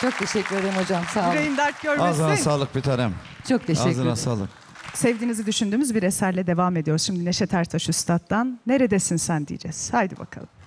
Çok teşekkür ederim hocam. Sağ olun. Yüreğin dert görmesin. Ağzına sağlık bir tanem. Çok teşekkür Ağzına ederim. sağlık. Sevdiğinizi düşündüğümüz bir eserle devam ediyoruz. Şimdi Neşet Ertaş Üstad'dan Neredesin Sen diyeceğiz. Haydi bakalım.